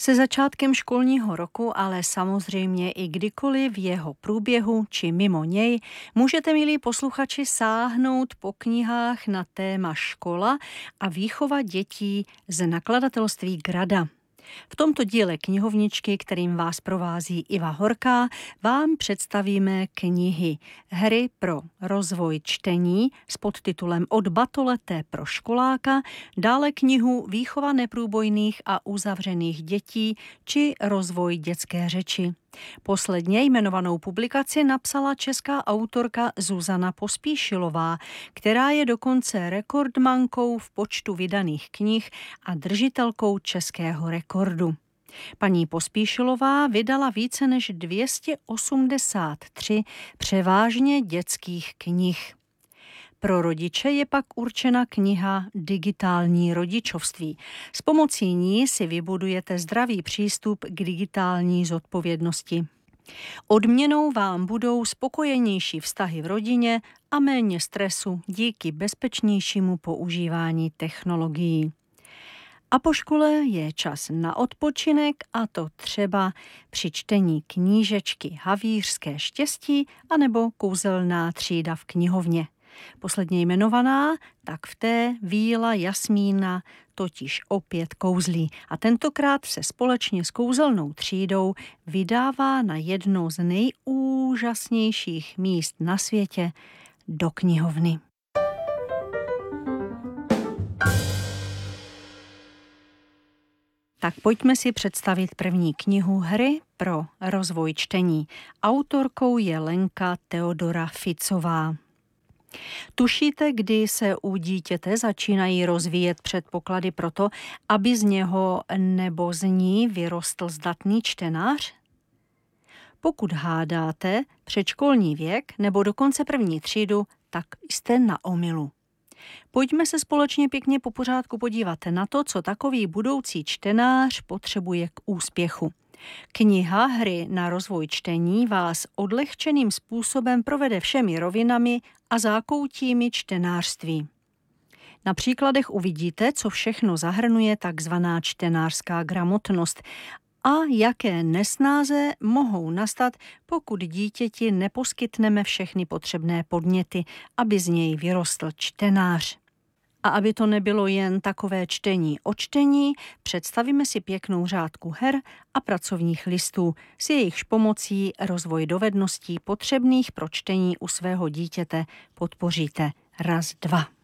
Se začátkem školního roku, ale samozřejmě i kdykoliv v jeho průběhu či mimo něj, můžete, milí posluchači, sáhnout po knihách na téma škola a výchova dětí z nakladatelství Grada. V tomto díle knihovničky, kterým vás provází Iva Horká, vám představíme knihy Hry pro rozvoj čtení s podtitulem Od batoleté pro školáka, dále knihu Výchova neprůbojných a uzavřených dětí či Rozvoj dětské řeči. Posledně jmenovanou publikaci napsala česká autorka Zuzana Pospíšilová, která je dokonce rekordmankou v počtu vydaných knih a držitelkou českého rekordu. Paní Pospíšilová vydala více než 283 převážně dětských knih. Pro rodiče je pak určena kniha Digitální rodičovství. S pomocí ní si vybudujete zdravý přístup k digitální zodpovědnosti. Odměnou vám budou spokojenější vztahy v rodině a méně stresu díky bezpečnějšímu používání technologií. A po škole je čas na odpočinek, a to třeba při čtení knížečky Havířské štěstí anebo Kouzelná třída v knihovně. Posledně jmenovaná, tak v té Víla Jasmína totiž opět kouzlí a tentokrát se společně s Kouzelnou třídou vydává na jedno z nejúžasnějších míst na světě, do knihovny. Tak pojďme si představit první knihu Hry pro rozvoj čtení. Autorkou je Lenka Teodora Ficová. Tušíte, kdy se u dítěte začínají rozvíjet předpoklady pro to, aby z něho nebo z ní vyrostl zdatný čtenář? Pokud hádáte předškolní věk nebo dokonce první třídu, tak jste na omylu. Pojďme se společně pěkně po pořádku podívat na to, co takový budoucí čtenář potřebuje k úspěchu. Kniha Hry na rozvoj čtení vás odlehčeným způsobem provede všemi rovinami a zákoutími čtenářství. Na příkladech uvidíte, co všechno zahrnuje takzvaná čtenářská gramotnost a jaké nesnáze mohou nastat, pokud dítěti neposkytneme všechny potřebné podněty, aby z něj vyrostl čtenář. A aby to nebylo jen takové čtení o čtení, představíme si pěknou řádku her a pracovních listů. S jejichž pomocí rozvoj dovedností potřebných pro čtení u svého dítěte podpoříte. Raz, dva.